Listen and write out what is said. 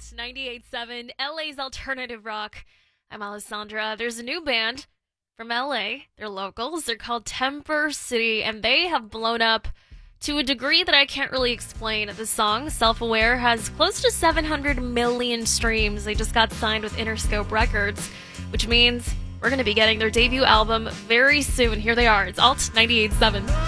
98.7, LA's alternative rock. I'm Alessandra. There's a new band from LA. They're locals. They're called Temper City, and they have blown up to a degree that I can't really explain. The song, Self Aware, has close to 700 million streams. They just got signed with Interscope Records, which means we're going to be getting their debut album very soon. Here they are. It's Alt 98.7.